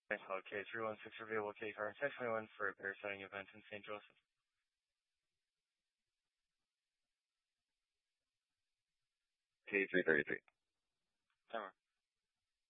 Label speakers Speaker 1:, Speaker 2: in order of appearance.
Speaker 1: Okay, 316 available K car and 621 for a parasailing event in St. Joseph.
Speaker 2: K333.
Speaker 1: Timer.